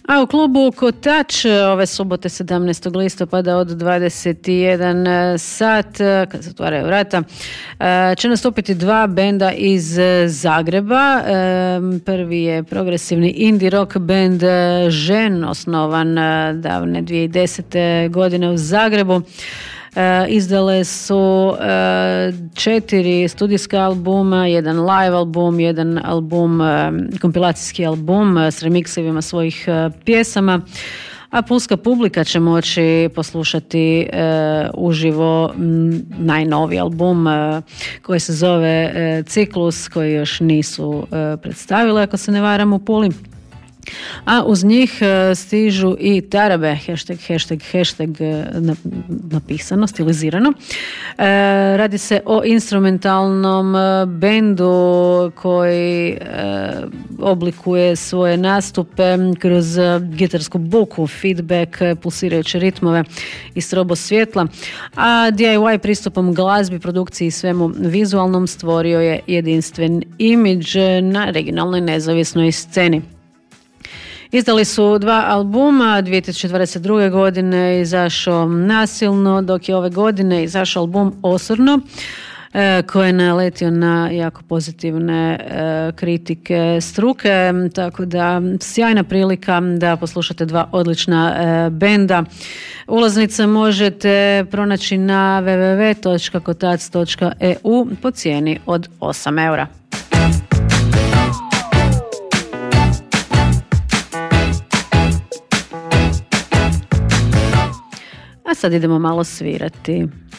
A u klubu Kotač ove subote 17. listopada od 21 sat, kad se otvaraju vrata, će nastupiti dva benda iz Zagreba. Prvi je progresivni indie rock band Žen, osnovan davne 2010. godine u Zagrebu. Izdale su 4 studijska albuma, jedan live album, jedan album, kompilacijski album s remiksevima svojih pjesama, a pulska publika će moći poslušati uživo najnoviji album koji se zove Ciklus, koji još nisu predstavili, ako se ne varam, u Puli. A uz njih stižu i tarabe, hashtag napisano, stilizirano. Radi se o instrumentalnom bendu koji oblikuje svoje nastupe kroz gitarsku buku, feedback, pulsirajuće ritmove i strobo svjetla. A DIY pristupom glazbi, produkciji i svemu vizualnom stvorio je jedinstven imidž na regionalnoj nezavisnoj sceni. Izdali su dva albuma, 2022. godine izašao Nasilno, dok je ove godine izašao album Osorno, koji je naletio na jako pozitivne kritike struke, tako da sjajna prilika da poslušate dva odlična benda. Ulaznice možete pronaći na www.kotac.eu po cijeni od 8 eura. A sad idemo malo svirati.